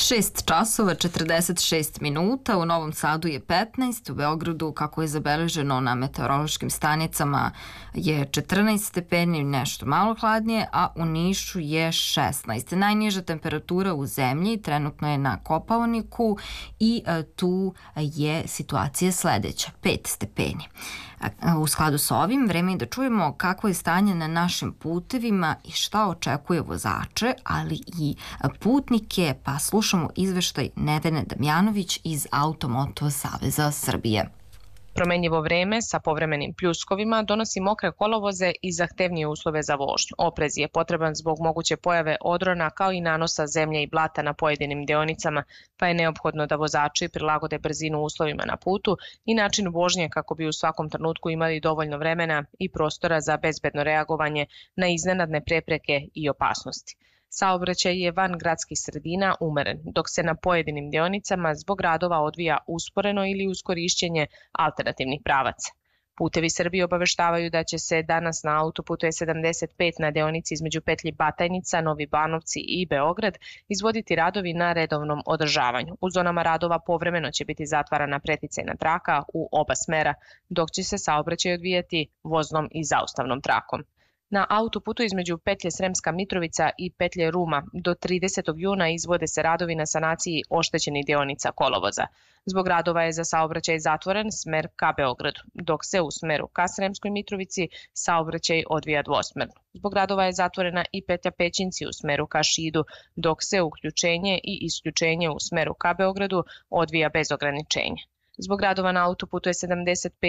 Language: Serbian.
6 časova 46 minuta, u Novom Sadu je 15, u Beogradu, kako je zabeleženo na meteorološkim stanicama, je 14 stepeni, nešto malo hladnije, a u Nišu je 16. Najniža temperatura u zemlji trenutno je na Kopaoniku i tu je situacija sledeća, 5 stepeni. U skladu sa ovim, vreme je da čujemo kakvo je stanje na našim putevima i šta očekuje vozače, ali i putnike, pa slušamo izveštaj Nevene Damjanović iz Automoto Saveza Srbije. Promenljivo vreme sa povremenim pljuskovima donosi mokre kolovoze i zahtevnije uslove za vožnju. Oprez je potreban zbog moguće pojave odrona kao i nanosa zemlje i blata na pojedinim deonicama, pa je neophodno da vozači prilagode brzinu uslovima na putu i način vožnje kako bi u svakom trenutku imali dovoljno vremena i prostora za bezbedno reagovanje na iznenadne prepreke i opasnosti. Saobraćaj je van gradskih sredina umeren, dok se na pojedinim deonicama zbog radova odvija usporeno ili uz korišćenje alternativnih pravaca. Putevi Srbije obaveštavaju da će se danas na autoputu E75 na deonici između petlji Batajnica, Novi Banovci i Beograd izvoditi radovi na redovnom održavanju. U zonama radova povremeno će biti zatvarana preticajna traka u oba smera, dok će se saobraćaj odvijati voznom i zaustavnom trakom. Na autoputu između petlje Sremska Mitrovica i petlje Ruma do 30. juna izvode se radovi na sanaciji oštećenih deonica kolovoza. Zbog radova je za saobraćaj zatvoren smer ka Beogradu, dok se u smeru ka Sremskoj Mitrovici saobraćaj odvija dvosmerno. Zbog radova je zatvorena i petlja Pećinci u smeru ka Šidu, dok se uključenje i isključenje u smeru ka Beogradu odvija bez ograničenja. Zbog radova na autoputu E75